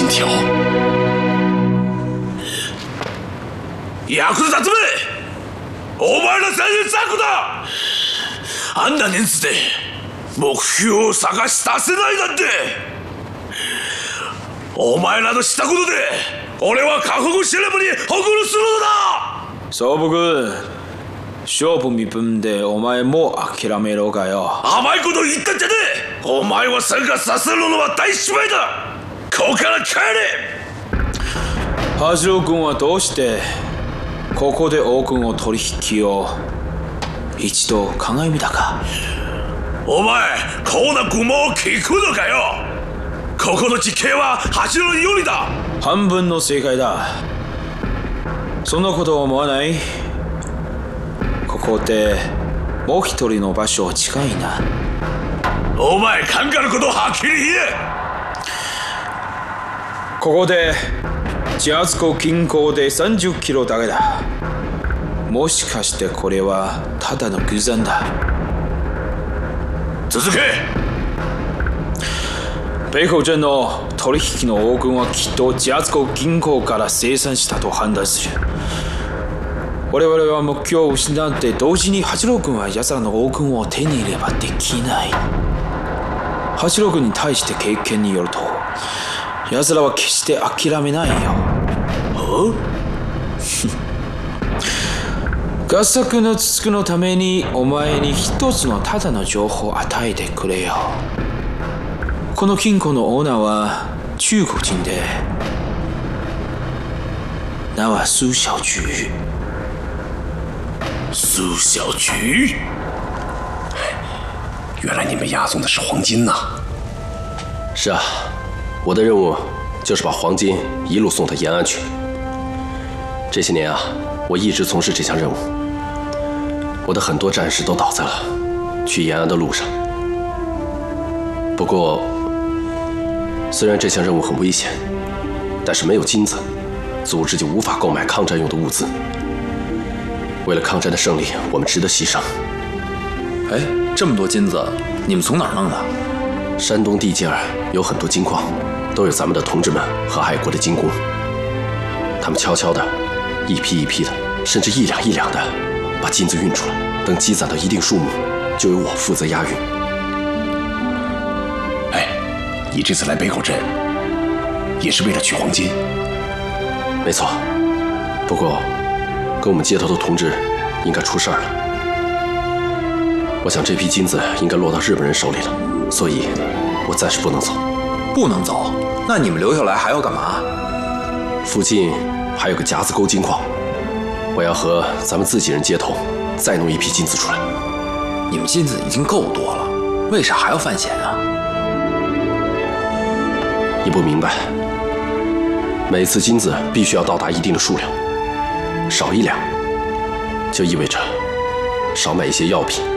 金条。 ヤクザ集め！お前ら全員ザクだ！あんな人数で目標を探し出せないなんて！お前らのしたことで俺は過保護調べに保護するのだ！ 総部君、勝負見分でお前も諦めろかよ。 甘いこと言ったんじゃねえ！お前を参加させるのは大失敗だ！ここから帰れ！ 八郎君はどうしてここで王君を取引を一度考えみたか？ お前こんな愚問を聞くのかよ！ここの実刑は八郎よりだ！ 半分の正解だ。そんなこと思わない？ここってもう一人の場所近いな。 お前考えることをはっきり言え！ ここでジャズ湖近郊で30キロだけだ。もしかしてこれはただの偶然だ。 続け！ 北口鎮の取引の王軍はきっとジャズ湖近郊から生産したと判断する。我々は目標を失って同時に八郎君は奴らの王軍を手に入れればできない。八郎君に対して経験によると奴らは決して諦めないよ。合作のつつのためにお前に一つのただの情報を与えてくれよ。この金庫のオーナーは中国人で名は苏小菊。 苏小菊， 原来你们押送的是黄金呐！ 是啊，我的任务就是把黄金一路送到延安去。这些年啊，我一直从事这项任务，我的很多战士都倒在了去延安的路上。不过，虽然这项任务很危险，但是没有金子，组织就无法购买抗战用的物资。为了抗战的胜利，我们值得牺牲。 哎，这么多金子，你们从哪儿弄的？ 山东地界有很多金矿，都有咱们的同志们和爱国的金工。他们悄悄的，一批一批的，甚至一两一两的，把金子运出来。等积攒到一定数目，就由我负责押运。 哎，你这次来北口镇，也是为了取黄金？ 没错。不过，跟我们接头的同志应该出事儿了。我想这批金子应该落到日本人手里了，所以我暂时不能走。 不能走？那你们留下来还要干嘛？ 附近还有个夹子沟金矿，我要和咱们自己人接头，再弄一批金子出来。 你们金子已经够多了，为啥还要犯险啊？ 你不明白，每次金子必须要到达一定的数量，少一两，就意味着少买一些药品。